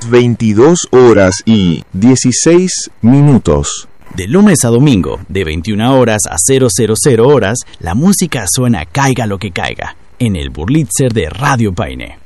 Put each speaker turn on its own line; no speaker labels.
22 horas y 16 minutos.
De lunes a domingo, de 21 horas a 000 horas, la música suena caiga lo que caiga, en el Burlitzer de Radio Paine.